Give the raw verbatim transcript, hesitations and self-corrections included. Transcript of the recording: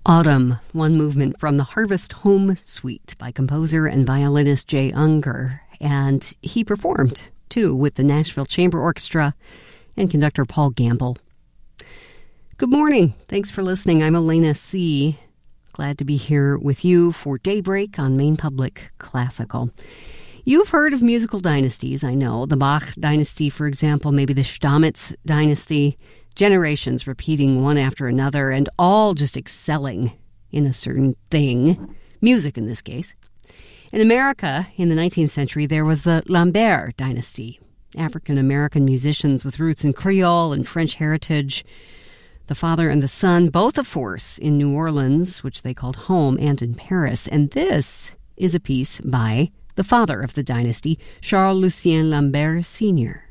Autumn, one movement from the Harvest Home Suite by composer and violinist Jay Unger. And he performed, too, with the Nashville Chamber Orchestra and conductor Paul Gamble. Good morning. Thanks for listening. I'm Elena C. Glad to be here with you for Daybreak on Maine Public Classical. You've heard of musical dynasties, I know. The Bach dynasty, for example, maybe the Stamitz dynasty. Generations repeating one after another and all just excelling in a certain thing, music in this case. In America, in the nineteenth century, there was the Lambert dynasty, African-American musicians with roots in Creole and French heritage. The father and the son, both a force in New Orleans, which they called home, and in Paris. And this is a piece by the father of the dynasty, Charles Lucien Lambert Senior